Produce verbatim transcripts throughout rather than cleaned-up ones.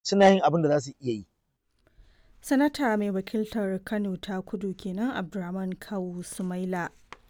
suna yin abin da za su iya yi. Sanata mai wakiltar Kano ta Kudu kenan Abdurrahman Kawu Sumaila.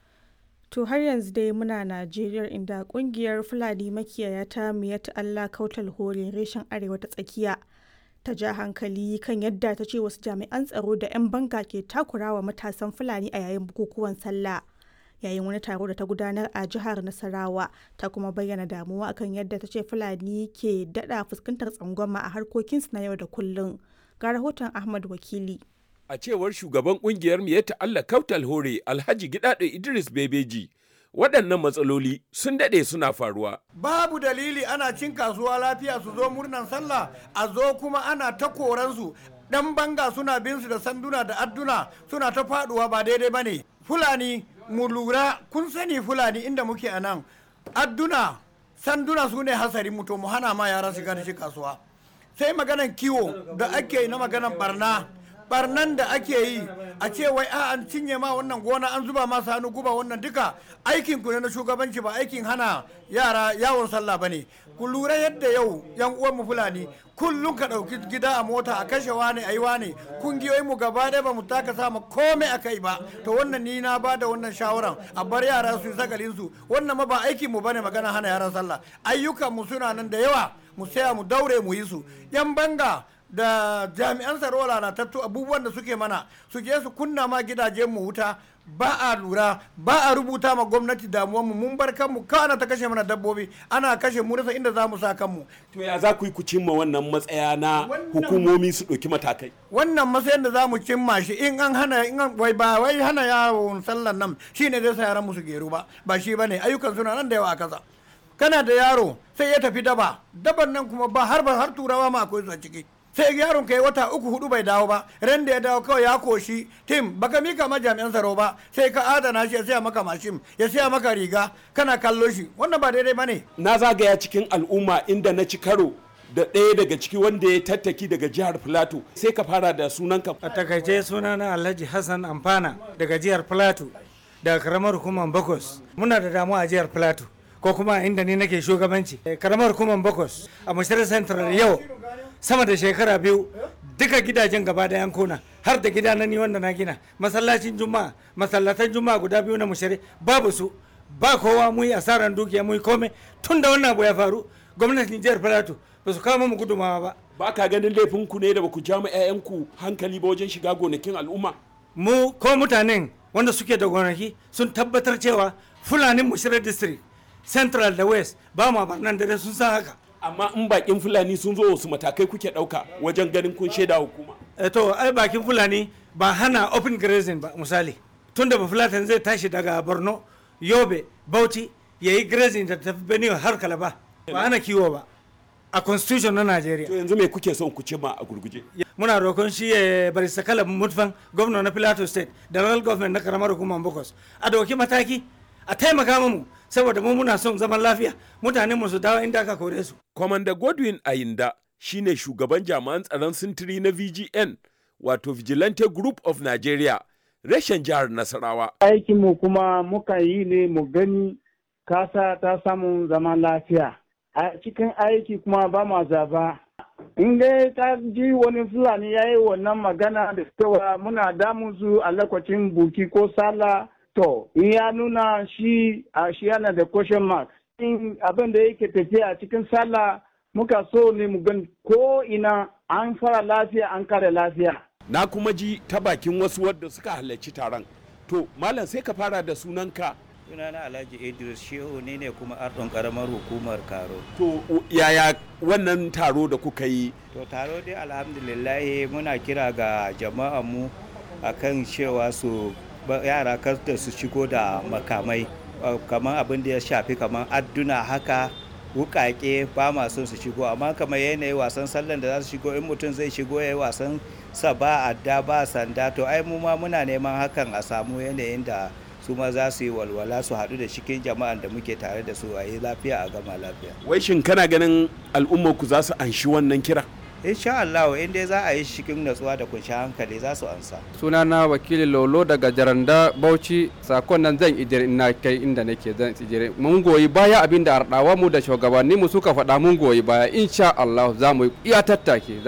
To har yanzu dai muna Najeriya inda kungiyar Fulani makiyaya ta Miyatta Allah Kautal Hore reshen Arewa ta tsakiya ta ja hankali kan yadda ta ce wasu jami'an tsaro da 'yan banga ke takurawa matasan Fulani a yayin bukukuwan sallah. Yayin wani taro da ta gudanar a jihar Nasarawa ta kuma bayyana damuwa akan yadda ta ce Fulani ke dada fuskantar tsangwama a harkokinsu na yau da kullum. Ga rahoton Ahmad Wakili. A cewar shugaban kungiyar Miyatta Allah Kautal Hore Alhaji Gidado Idris Bebeji, waɗannan matsaloli sun daɗe suna faruwa. Babu dalili ana cin kasuwa lafiya su zo murnan sallah a zo kuma ana ta koransu. Ɗan banga suna bin su da sanduna da adduna suna ta faɗuwa ba daidai ba ne. Fulani mu lura kun sani Fulani inda muke a nan. Adduna sanduna su ne hasarin mu to mu hana ma yara shiga da shi kasuwa. Sai maganan kiwo da ake yi na maganan barna. barnan da ake yi a ce wai a an cinye ma wannan gona an zuba ma sanu guba wannan duka aikin ku ne na shugabanci ba aikin hana yara yawon sallah bane. Ku lura yadda yau yan uwan mu Fulani kullum ka dauki gida a mota a kashe wani ayi wani kungiyoyin mu gaba ɗaya ba mu taka sama komai akai ba. To wannan ni na bada wannan shawaran a bar yara su yi sagalin su wannan ma ba aikin mu bane magana hana yaran sallah. Ayyukan mu suna nan da yawa mu saya mu daure mu yi su. Yan banga da jami'an tsaro lalatattu abubuwan da suke mana su je su kunna ma gidajen mu wuta ba a lura ba a rubuta ma gwamnati damuwar mu mun bar kanmu kana ta kashe mana dabbobi ana kashe mu rasa inda za mu sa kanmu. To ya za ku yi ku cimma wannan matsaya na hukumomi su ɗauki matakai? Wannan matsayin da za mu cimma shi in an hana in an wai ba wai hana yawon sallan nan shine zai sa yaran mu su geru ba ba shi bane ayyukan suna nan da yawa a kasa. Kana da yaro sai ya tafi daba daban nan kuma ba har ba har turawa ma akwai su a ciki. Sai yaron kai wata uku hudu bai dawo ba ran da ya dawo kawai ya koshi tim baka mika ma jami'an tsaro ba sai ka adana shi ya siya maka mashin ya siya maka riga kana kallo shi wannan ba daidai bane. Na zagaya cikin al'umma inda na ci karo da ɗaya daga ciki wanda ya tattaki daga jihar Filato sai ka fara da sunanka. A takaice sunana Alhaji Hassan Amfana daga jihar Filato daga karamar hukumar Bakos. Muna da damuwa a jihar Filato ko kuma inda ni nake shugabanci karamar hukumar Bakos a Mashirar Central yau sama da shekara biyu duka gidajen gaba da yankuna har da gida na ni wanda na gina masallacin juma'a masallatan juma'a guda biyu na mushari babu su ba kowa mu yi asaran dukiya mu yi komai tun da wannan abu ya faru gwamnatin jihar Filato ba su kama mu gudumawa ba. Ba ka ganin laifin ku ne da ba ku ja mu 'ya'yanku hankali ba wajen shiga gonakin al'umma? Mu ko mutanen wanda suke da gonaki sun tabbatar cewa Fulanin Mushirar District Central da West ba ma barnan da sun san haka. Amma in bakin Fulani sun zo wasu matakai kuke ɗauka wajen ganin kun shaida hukuma? E to ai bakin Fulani ba hana open grazing ba misali tunda ba Fulatan zai tashi daga Borno Yobe Bauchi ya yi grazing da tafi Benue har Kalaba ba hana kiwo ba a constitution na Najeriya. To yanzu me kuke son ku cima a gurguje? Muna roƙon shi ya bari sakala mutfan gwamna na Plateau State da local government na karamar hukumar Bokos a dauki mataki a taimaka mu saboda mu muna son zaman lafiya mutanen mu su dawo inda aka kore su. Commander Godwin Ayinda shine shugaban jami'an tsaron sintiri na V G N wato Vigilante Group of Nigeria reshen jihar Nasarawa. Aikin mu kuma muka yi ne mu gani kasa ta samu zaman lafiya. A cikin aiki kuma ba ma zaba. In dai ka ji wani Fulani ya yi wannan magana da cewa muna damun su a lokacin buki ko sallah to in ya nuna shi a shi yana da question mark. In abin da yake tafiya a cikin sallah muka so ne mu gan ko ina an fara lafiya an kare lafiya. Na kuma ji ta bakin wasu wadda suka halarci taron. To malam sai ka fara da sunanka. Sunana Alhaji Idris Shehu ne ne kuma ardon karamar hukumar Karo. To yaya wannan taro da kuka yi? To taro dai alhamdulillah muna kira ga jama'an mu akan cewa su yara kar da su shigo da makamai kamar abin da ya shafi kamar adduna haka wukake ba ma son su shigo amma kamar yanayi wasan sallan da za su shigo in mutum zai shigo ya yi wasan sa ba adda ba sanda to ai mu ma muna neman hakan a samu yanayin da su ma za su yi walwala su haɗu da cikin jama'an da muke tare da su a yi lafiya a gama lafiya. Wai shin kana ganin al'ummar ku za su anshi wannan kira? Insha Allah in dai za a yi cikin natsuwa da kunshi hankali za su ansa. Sunana wakili Lolo daga Jaranda Bauchi sakon nan zan ijire ina kai inda nake zan ijire mun goyi baya abinda ardawa mu da shugabanni mu suka faɗa mun goyi baya insha Allah za mu iya tattake